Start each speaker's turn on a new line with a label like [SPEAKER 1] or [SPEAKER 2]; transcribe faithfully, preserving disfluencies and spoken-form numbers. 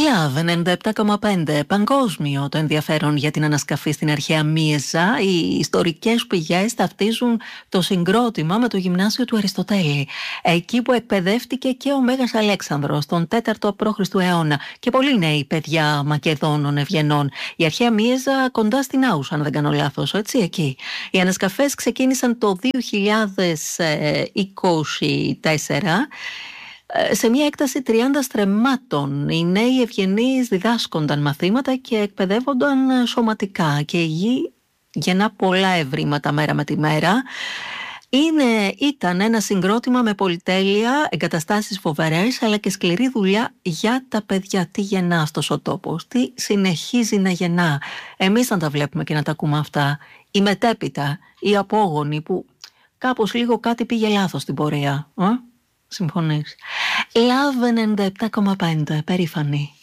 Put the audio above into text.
[SPEAKER 1] Love ενενήντα επτά κόμμα πέντε. Παγκόσμιο το ενδιαφέρον για την ανασκαφή στην αρχαία Μίεζα. Οι ιστορικές πηγές ταυτίζουν το συγκρότημα με το γυμνάσιο του Αριστοτέλη. Εκεί που εκπαιδεύτηκε και ο Μέγας Αλέξανδρος τον τέταρτο π.Χ. αιώνα και πολλοί νέοι παιδιά Μακεδόνων Ευγενών. Η αρχαία Μίεζα κοντά στην Άουσα, αν δεν κάνω λάθος, έτσι εκεί. Οι ανασκαφές ξεκίνησαν το δύο χιλιάδες είκοσι τέσσερα. Σε μια έκταση τριάντα στρεμμάτων, οι νέοι ευγενείς διδάσκονταν μαθήματα και εκπαιδεύονταν σωματικά και η γη γεννά πολλά ευρήματα μέρα με τη μέρα. Είναι, ήταν ένα συγκρότημα με πολυτέλεια, εγκαταστάσεις φοβερές, αλλά και σκληρή δουλειά για τα παιδιά. Τι γεννά αυτός ο τόπος, τι συνεχίζει να γεννά. Εμείς να τα βλέπουμε και να τα ακούμε αυτά. Οι μετέπειτα, οι απόγονοι που κάπως λίγο κάτι πήγε λάθος στην πορεία. Ε? Συμφωνείς? Love ενενήντα επτά κόμμα πέντε, περήφανη.